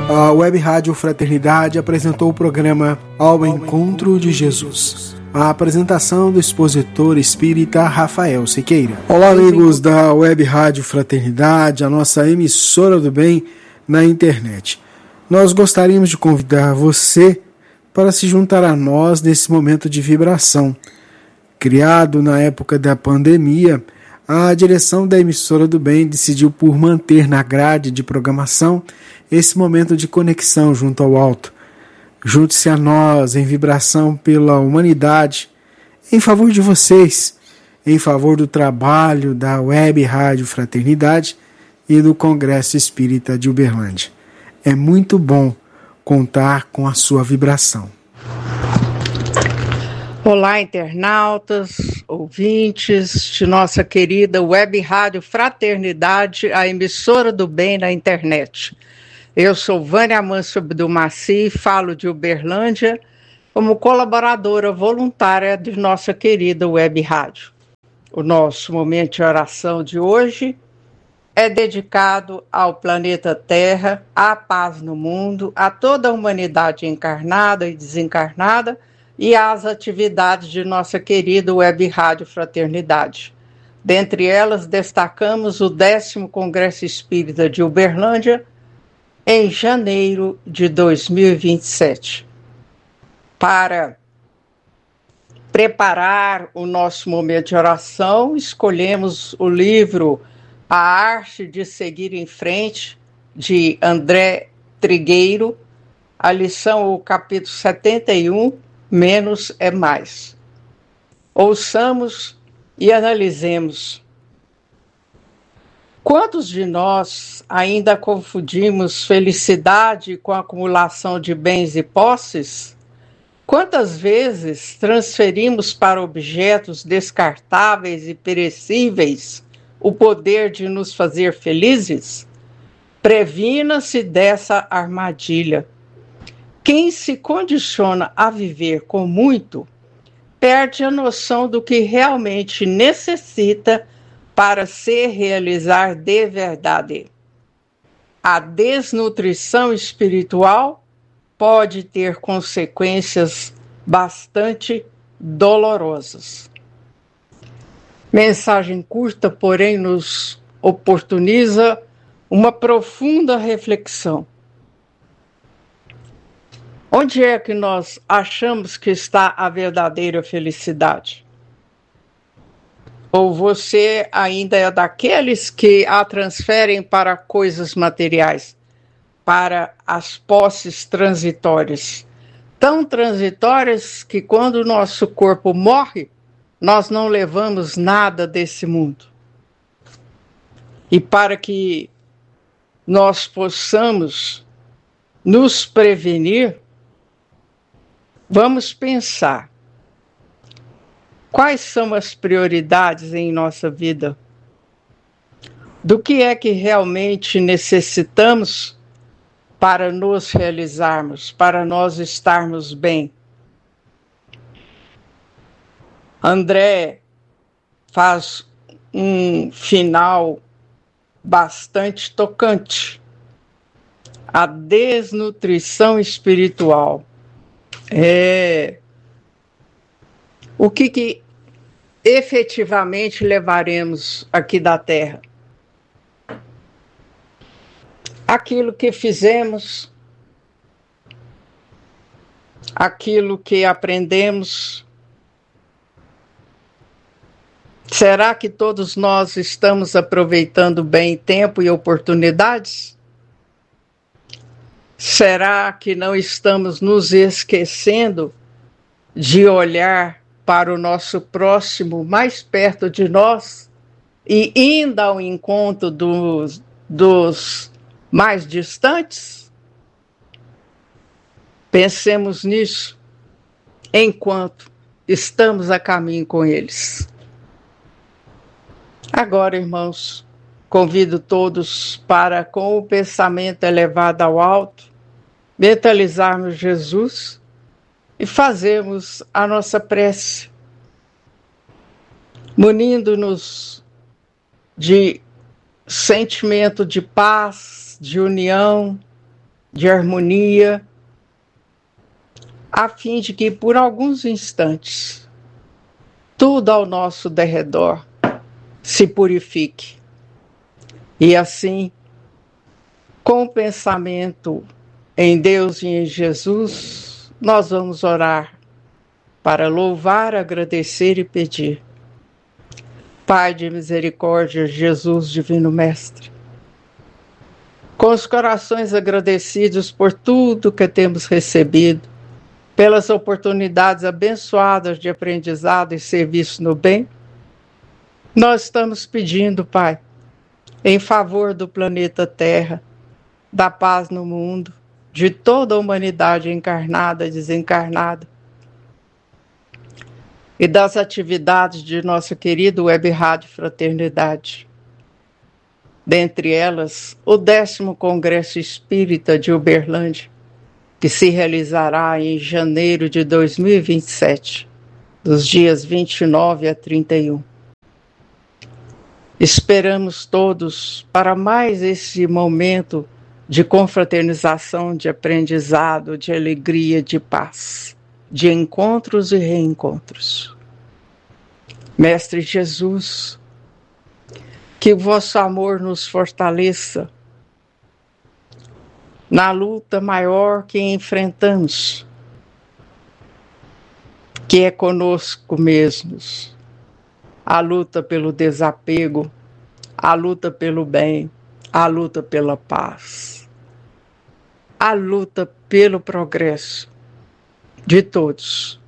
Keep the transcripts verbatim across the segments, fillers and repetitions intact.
A Web Rádio Fraternidade apresentou o programa Ao Encontro de Jesus. A apresentação do expositor espírita Rafael Siqueira. Olá, amigos da Web Rádio Fraternidade, a nossa emissora do bem na internet. Nós gostaríamos de convidar você para se juntar a nós nesse momento de vibração. Criado na época da pandemia, a direção da emissora do bem decidiu por manter na grade de programação esse momento de conexão junto ao alto. Junte-se a nós em vibração pela humanidade, em favor de vocês, em favor do trabalho da Web Rádio Fraternidade e do Congresso Espírita de Uberlândia. É muito bom contar com a sua vibração. Olá, internautas, ouvintes de nossa querida Web Rádio Fraternidade, a emissora do bem na internet. Eu sou Vânia Amâncio Abdulmaci, falo de Uberlândia, como colaboradora voluntária de nossa querida Web Rádio. O nosso momento de oração de hoje é dedicado ao planeta Terra, à paz no mundo, a toda a humanidade encarnada e desencarnada e às atividades de nossa querida Web Rádio Fraternidade. Dentre elas, destacamos o décimo Congresso Espírita de Uberlândia, em janeiro de dois mil e vinte e sete. Para preparar o nosso momento de oração, escolhemos o livro A Arte de Seguir em Frente, de André Trigueiro, a lição, o capítulo setenta e um, Menos é Mais. Ouçamos e analisemos. Quantos de nós ainda confundimos felicidade com a acumulação de bens e posses? Quantas vezes transferimos para objetos descartáveis e perecíveis o poder de nos fazer felizes? Previna-se dessa armadilha. Quem se condiciona a viver com muito, perde a noção do que realmente necessita para se realizar de verdade. A desnutrição espiritual pode ter consequências bastante dolorosas. Mensagem curta, porém, nos oportuniza uma profunda reflexão. Onde é que nós achamos que está a verdadeira felicidade? Ou você ainda é daqueles que a transferem para coisas materiais, para as posses transitórias, tão transitórias que quando o nosso corpo morre, nós não levamos nada desse mundo. E para que nós possamos nos prevenir, vamos pensar. Quais são as prioridades em nossa vida? Do que é que realmente necessitamos para nos realizarmos, para nós estarmos bem? André faz um final bastante tocante. A desnutrição espiritual. É... O que, que efetivamente levaremos aqui da Terra? Aquilo que fizemos, aquilo que aprendemos. Será que todos nós estamos aproveitando bem tempo e oportunidades? Será que não estamos nos esquecendo de olhar para o nosso próximo mais perto de nós e indo ao encontro dos, dos mais distantes? Pensemos nisso enquanto estamos a caminho com eles. Agora, irmãos, convido todos para, com o pensamento elevado ao alto, mentalizarmos Jesus e fazermos a nossa prece, munindo-nos de sentimento de paz, de união, de harmonia, a fim de que por alguns instantes tudo ao nosso derredor se purifique. E assim, com o pensamento em Deus e em Jesus, nós vamos orar para louvar, agradecer e pedir. Pai de misericórdia, Jesus, Divino Mestre, com os corações agradecidos por tudo que temos recebido, pelas oportunidades abençoadas de aprendizado e serviço no bem, nós estamos pedindo, Pai, em favor do planeta Terra, da paz no mundo, de toda a humanidade encarnada e desencarnada, e das atividades de nossa querida Web Rádio Fraternidade. Dentre elas, o décimo Congresso Espírita de Uberlândia, que se realizará em janeiro de dois mil e vinte e sete, dos dias vinte e nove a trinta e um. Esperamos todos para mais esse momento de confraternização, de aprendizado, de alegria, de paz, de encontros e reencontros. Mestre Jesus, que o vosso amor nos fortaleça na luta maior que enfrentamos, que é conosco mesmos, a luta pelo desapego, a luta pelo bem, a luta pela paz, a luta pelo progresso de todos.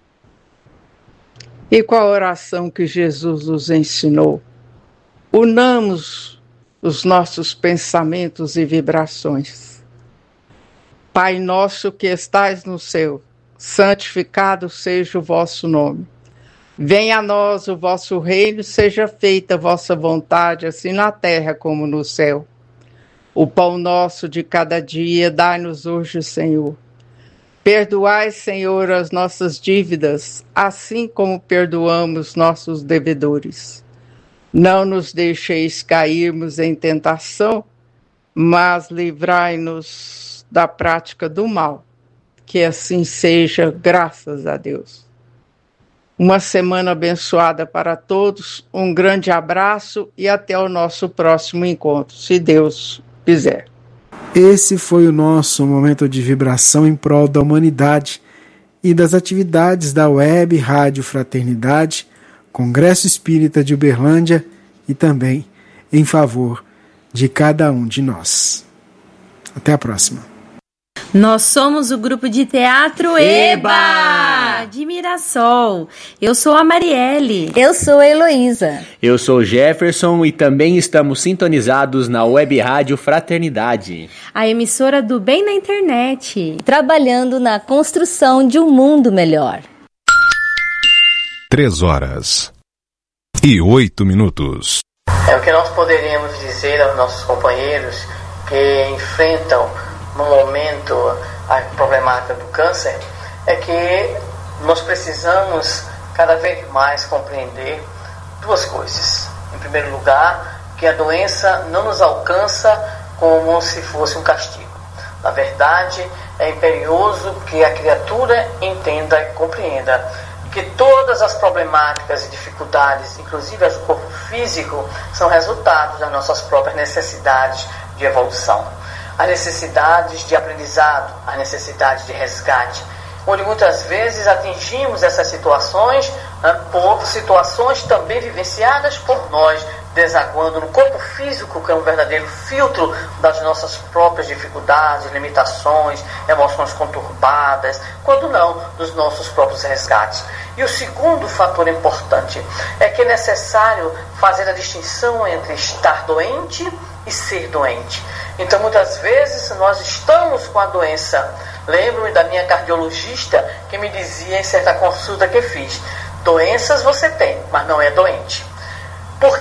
E com a oração que Jesus nos ensinou, unamos os nossos pensamentos e vibrações. Pai nosso que estais no céu, santificado seja o vosso nome. Venha a nós o vosso reino, seja feita a vossa vontade, assim na terra como no céu. O pão nosso de cada dia, dai-nos hoje, Senhor. Perdoai, Senhor, as nossas dívidas, assim como perdoamos nossos devedores. Não nos deixeis cairmos em tentação, mas livrai-nos da prática do mal. Que assim seja, graças a Deus. Uma semana abençoada para todos, um grande abraço e até o nosso próximo encontro, se Deus quiser. Esse foi o nosso momento de vibração em prol da humanidade e das atividades da Web Rádio Fraternidade, Congresso Espírita de Uberlândia e também em favor de cada um de nós. Até a próxima. Nós somos o grupo de teatro Eba, de Mirassol. Eu sou a Marielle. Eu sou a Heloísa. Eu sou o Jefferson e também estamos sintonizados na Web Rádio Fraternidade, a emissora do bem na internet, trabalhando na construção de um mundo melhor. Três horas e oito minutos. É o que nós poderíamos dizer aos nossos companheiros que enfrentam no momento a problemática do câncer, é que nós precisamos cada vez mais compreender duas coisas. Em primeiro lugar, que a doença não nos alcança como se fosse um castigo. Na verdade, é imperioso que a criatura entenda e compreenda que todas as problemáticas e dificuldades, inclusive as do corpo físico, são resultados das nossas próprias necessidades de evolução. As necessidades de aprendizado, as necessidades de resgate, onde muitas vezes atingimos essas situações né, por situações também vivenciadas por nós, desaguando no corpo físico, que é um verdadeiro filtro das nossas próprias dificuldades, limitações, emoções conturbadas, quando não, dos nossos próprios resgates. E o segundo fator importante é que é necessário fazer a distinção entre estar doente e ser doente. Então, muitas vezes, nós estamos com a doença. Lembro-me da minha cardiologista que me dizia em certa consulta que fiz: doenças você tem, mas não é doente. Por quê?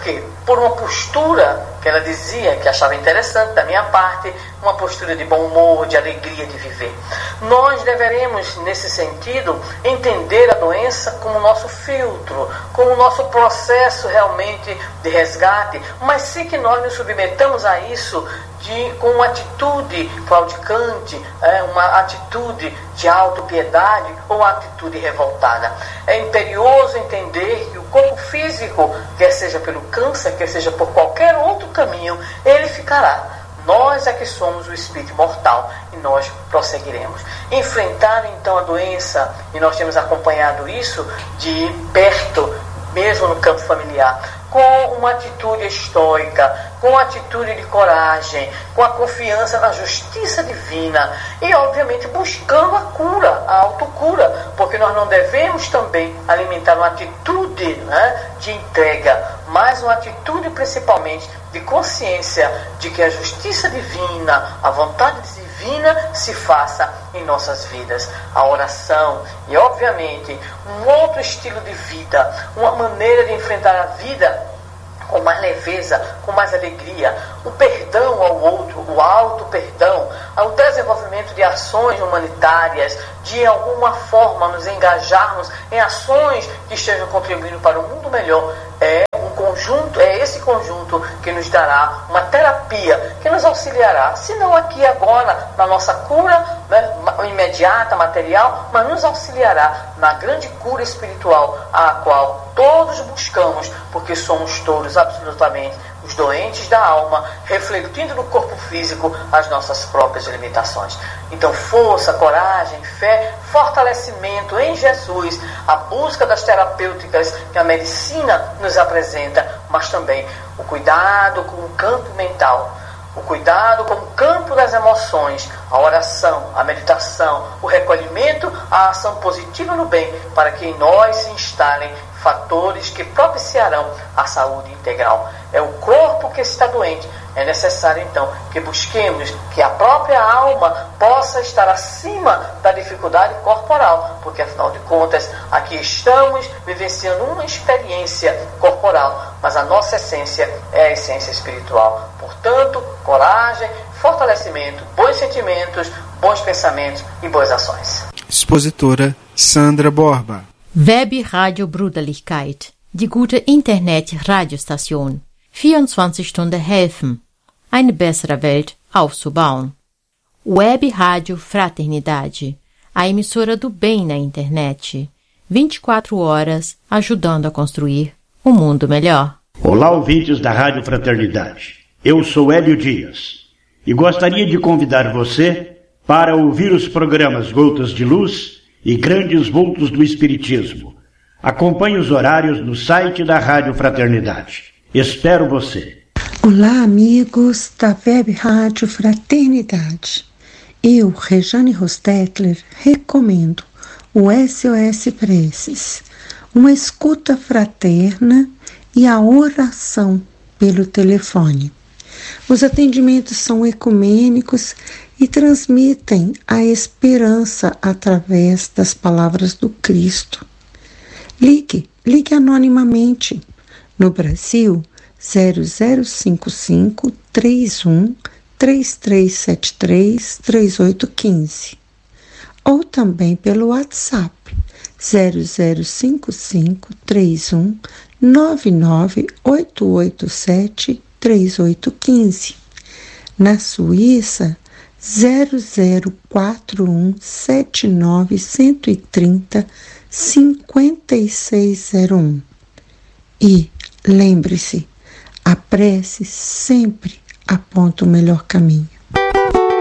por uma postura que ela dizia que achava interessante da minha parte, uma postura de bom humor, de alegria de viver. Nós deveremos, nesse sentido, entender a doença como nosso filtro, como nosso processo realmente de resgate, mas sem que nós nos submetamos a isso de, com uma atitude claudicante, é, uma atitude de autopiedade ou uma atitude revoltada. É imperioso entender que o corpo físico, quer seja pelo câncer, quer seja por qualquer outro caminho, ele ficará. Nós é que somos o espírito imortal e nós prosseguiremos. Enfrentar então a doença, e nós temos acompanhado isso de perto, mesmo no campo familiar, com uma atitude estoica, com uma atitude de coragem, com a confiança na justiça divina e, obviamente, buscando a cura, a autocura, porque nós não devemos também alimentar uma atitude, né, de entrega, mas uma atitude principalmente de consciência de que a justiça divina, a vontade divina se faça em nossas vidas. A oração e, obviamente, um outro estilo de vida, uma maneira de enfrentar a vida com mais leveza, com mais alegria, o perdão ao outro, o auto-perdão, o desenvolvimento de ações humanitárias, de alguma forma nos engajarmos em ações que estejam contribuindo para um mundo melhor, é um conjunto, é esse conjunto que nos dará uma terapia, que nos auxiliará, se não aqui agora, na nossa cura, né, imediata, material, mas nos auxiliará na grande cura espiritual, a qual todos buscamos, porque somos todos absolutamente os doentes da alma, refletindo no corpo físico as nossas próprias limitações. Então, força, coragem, fé, fortalecimento em Jesus, a busca das terapêuticas que a medicina nos apresenta, mas também o cuidado com o campo mental, o cuidado com o campo das emoções, a oração, a meditação, o recolhimento, a ação positiva no bem, para que em nós se instalem fatores que propiciarão a saúde integral. É o corpo que está doente. É necessário, então, que busquemos que a própria alma possa estar acima da dificuldade corporal, porque, afinal de contas, aqui estamos vivenciando uma experiência corporal, mas a nossa essência é a essência espiritual. Portanto, coragem, fortalecimento, bons sentimentos, bons pensamentos e boas ações. Expositora Sandra Borba. Web Radio Bruderlichkeit, die gute Internet-Radiostation. vierundzwanzig Stunden helfen, eine bessere Welt aufzubauen. Web Rádio Fraternidade, a emissora do bem na internet. vinte e quatro horas ajudando a construir um mundo melhor. Olá, ouvintes da Rádio Fraternidade. Eu sou Hélio Dias e gostaria de convidar você para ouvir os programas Gotas de Luz e Grandes Vultos do Espiritismo. Acompanhe os horários no site da Rádio Fraternidade. Espero você. Olá, amigos da Web Rádio Fraternidade. Eu, Rejane Rostetler, recomendo o S O S Preces, uma escuta fraterna e a oração pelo telefone. Os atendimentos são ecumênicos e transmitem a esperança através das palavras do Cristo. Ligue, ligue anonimamente. No Brasil, zero zero cinco cinco, três um, três três sete três, três oito um cinco. Ou também pelo WhatsApp, zero zero cinco cinco, três um, nove nove oito oito sete, três oito um cinco. Na Suíça, zero zero quatro um, sete nove um três zero, cinco seis zero um. E lembre-se, a prece sempre aponta o melhor caminho.